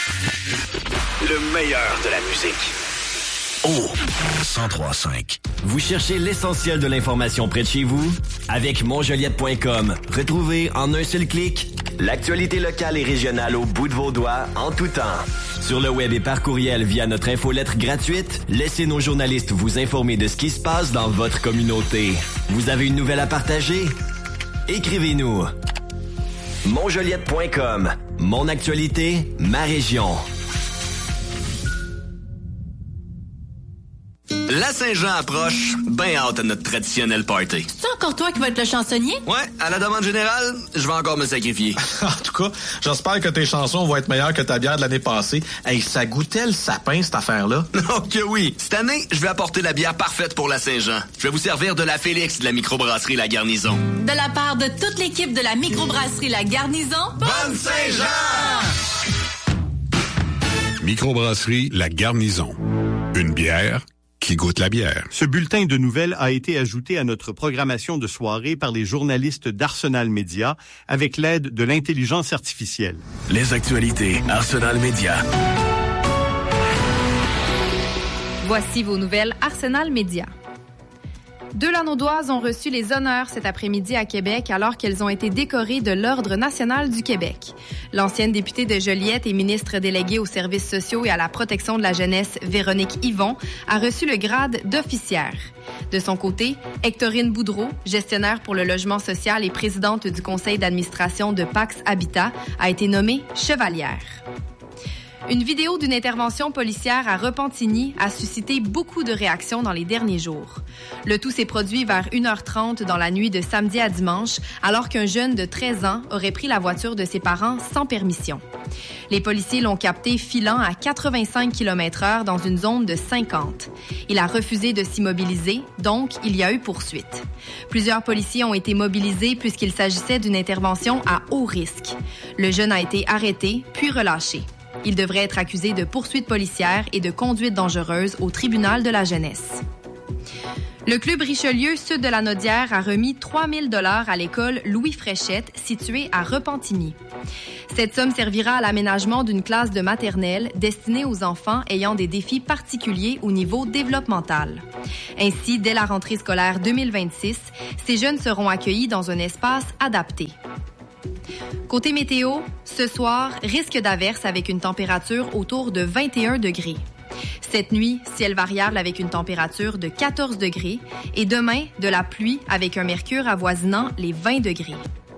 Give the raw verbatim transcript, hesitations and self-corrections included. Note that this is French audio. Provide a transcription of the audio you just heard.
Le meilleur de la musique. Oh, cent trois virgule cinq. Vous cherchez l'essentiel de l'information près de chez vous? Avec Montjoliette point com, retrouvez en un seul clic l'actualité locale et régionale au bout de vos doigts en tout temps. Sur le web et par courriel via notre infolettre gratuite, laissez nos journalistes vous informer de ce qui se passe dans votre communauté. Vous avez une nouvelle à partager? Écrivez-nous. Montjoliette point com. Mon actualité, ma région. La Saint-Jean approche, ben hâte à notre traditionnel party. C'est encore toi qui vas être le chansonnier? Ouais, à la demande générale, je vais encore me sacrifier. En tout cas, j'espère que tes chansons vont être meilleures que ta bière de l'année passée. Hey, ça goûtait le sapin, cette affaire-là. Oh que oui! Cette année, je vais apporter la bière parfaite pour la Saint-Jean. Je vais vous servir de la Félix de la microbrasserie La Garnison. De la part de toute l'équipe de la microbrasserie La Garnison, bonne Saint-Jean! Microbrasserie La Garnison. Une bière qui goûte la bière. Ce bulletin de nouvelles a été ajouté à notre programmation de soirée par les journalistes d'Arsenal Média avec l'aide de l'intelligence artificielle. Les actualités Arsenal Média. Voici vos nouvelles Arsenal Média. Deux Lanaudoises ont reçu les honneurs cet après-midi à Québec alors qu'elles ont été décorées de l'Ordre national du Québec. L'ancienne députée de Joliette et ministre déléguée aux services sociaux et à la protection de la jeunesse, Véronique Yvon, a reçu le grade d'officière. De son côté, Hectorine Boudreau, gestionnaire pour le logement social et présidente du conseil d'administration de Pax Habitat, a été nommée chevalière. Une vidéo d'une intervention policière à Repentigny a suscité beaucoup de réactions dans les derniers jours. Le tout s'est produit vers une heure trente dans la nuit de samedi à dimanche, alors qu'un jeune de treize ans aurait pris la voiture de ses parents sans permission. Les policiers l'ont capté filant à quatre-vingt-cinq kilomètres heure dans une zone de cinquante. Il a refusé de s'immobiliser, donc il y a eu poursuite. Plusieurs policiers ont été mobilisés puisqu'il s'agissait d'une intervention à haut risque. Le jeune a été arrêté, puis relâché. Il devrait être accusé de poursuite policière et de conduite dangereuse au tribunal de la jeunesse. Le Club Richelieu Sud de la Naudière a remis trois mille dollars à l'école Louis Fréchette, située à Repentigny. Cette somme servira à l'aménagement d'une classe de maternelle destinée aux enfants ayant des défis particuliers au niveau développemental. Ainsi, dès la rentrée scolaire deux mille vingt-six, ces jeunes seront accueillis dans un espace adapté. Côté météo, ce soir, risque d'averse avec une température autour de vingt et un degrés. Cette nuit, ciel variable avec une température de quatorze degrés et demain, de la pluie avec un mercure avoisinant les vingt degrés.